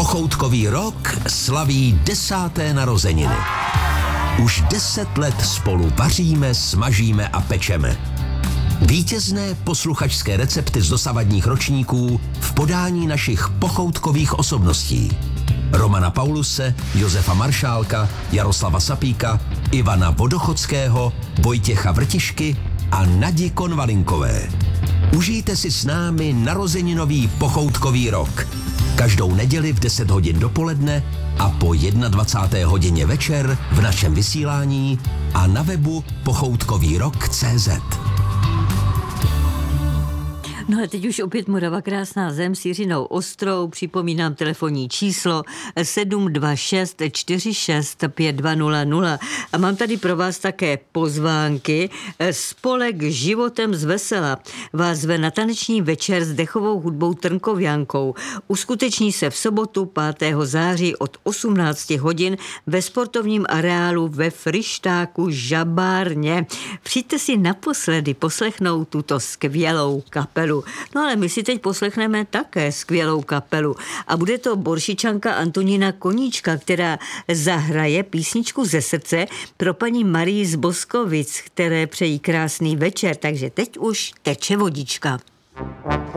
Pochoutkový rok slaví 10. narozeniny. Už 10 let spolu vaříme, smažíme a pečeme. Vítězné posluchačské recepty z dosavadních ročníků v podání našich pochoutkových osobností. Romana Pauluse, Josefa Maršálka, Jaroslava Sapíka, Ivana Vodochodského, Vojtěcha Vrtišky a Nadi Konvalinkové. Užijte si s námi narozeninový pochoutkový rok. Každou neděli v 10 hodin dopoledne a po 21. hodině večer v našem vysílání a na webu pochoutkovýrok.cz. No a teď už opět Morava krásná zem s Jiřinou Ostrou. Připomínám telefonní číslo 726 46 5200. A mám tady pro vás také pozvánky. Spolek Životem z vesela vás zve na taneční večer s dechovou hudbou Trnkovjankou. Uskuteční se v sobotu 5. září od 18 hodin ve sportovním areálu ve Frištáku Žabárně. Přijďte si naposledy poslechnout tuto skvělou kapelu. No ale my si teď poslechneme také skvělou kapelu a bude to Boršičanka Antonína Koníčka, která zahraje písničku ze srdce pro paní Marii z Boskovic, které přejí krásný večer, takže teď už teče vodička.